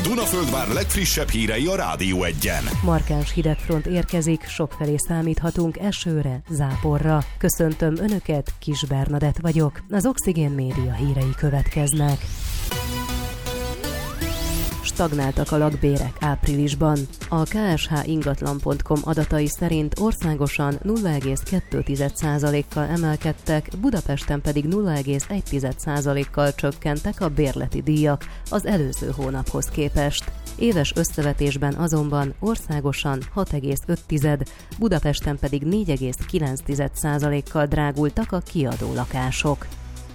Dunaföldvár legfrissebb hírei a Rádió Egyen. Markáns hidegfront érkezik, sokfelé számíthatunk esőre, záporra. Köszöntöm Önöket, Kis Bernadett vagyok. Az Oxigén Média hírei következnek. Stagnáltak a lakbérek áprilisban. A KSH ingatlan.com adatai szerint országosan 0,2%-kal emelkedtek, Budapesten pedig 0,1%-kal csökkentek a bérleti díjak az előző hónaphoz képest. Éves összevetésben azonban országosan 6,5%, Budapesten pedig 4,9%-kal drágultak a kiadó lakások.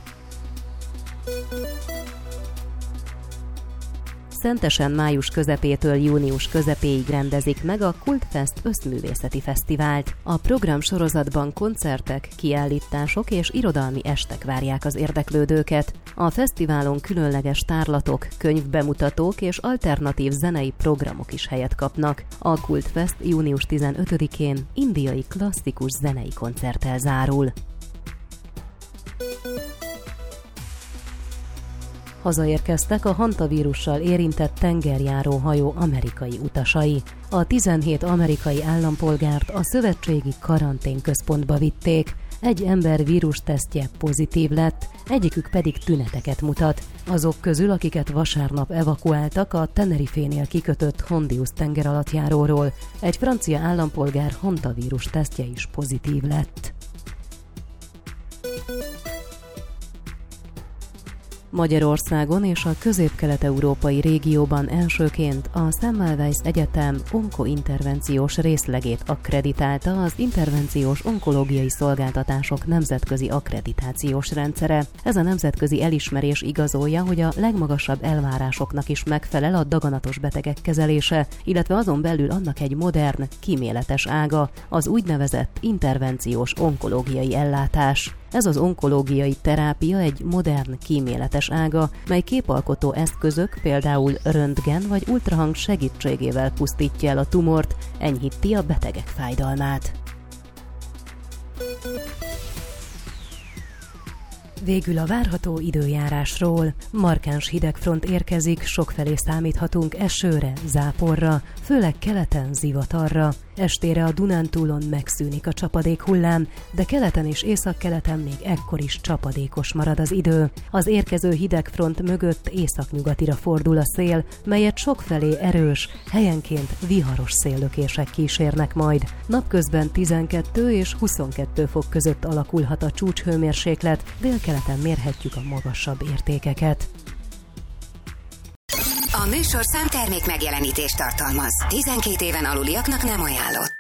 Szentesen május közepétől június közepéig rendezik meg a Kultfest összművészeti fesztivált. A programsorozatban koncertek, kiállítások és irodalmi estek várják az érdeklődőket. A fesztiválon különleges tárlatok, könyvbemutatók és alternatív zenei programok is helyet kapnak. A Kultfest június 15-én indiai klasszikus zenei koncerttel zárul. Hazaérkeztek a hantavírussal érintett tengerjáró hajó amerikai utasai. A 17 amerikai állampolgárt a szövetségi karanténközpontba vitték. Egy ember vírustesztje pozitív lett, egyikük pedig tüneteket mutat. Azok közül, akiket vasárnap evakuáltak, a Tenerifénél kikötött Hondius tengeralattjáróról, egy francia állampolgár hantavírus tesztje is pozitív lett. Magyarországon és a közép-kelet-európai régióban elsőként a Semmelweis Egyetem onkointervenciós részlegét akkreditálta az Intervenciós Onkológiai Szolgáltatások Nemzetközi Akkreditációs Rendszere. Ez a nemzetközi elismerés igazolja, hogy a legmagasabb elvárásoknak is megfelel a daganatos betegek kezelése, illetve azon belül annak egy modern, kíméletes ága, az úgynevezett intervenciós onkológiai ellátás. Ez az onkológiai terápia egy modern, kíméletes ága, mely képalkotó eszközök, például röntgen vagy ultrahang segítségével pusztítja el a tumort, enyhíti a betegek fájdalmát. Végül a várható időjárásról. Markáns hidegfront érkezik, sokfelé számíthatunk esőre, záporra, főleg keleten zivatarra. Estére a Dunántúlon megszűnik a csapadékhullám, de keleten és északkeleten még ekkor is csapadékos marad az idő. Az érkező hidegfront mögött északnyugatira fordul a szél, melyet sokfelé erős, helyenként viharos széllökések kísérnek majd. Napközben 12 és 22 fok között alakulhat a csúcshőmérséklet, délkeleten mérhetjük a magasabb értékeket. A műsorszám termék megjelenítést tartalmaz. 12 éven aluliaknak nem ajánlott.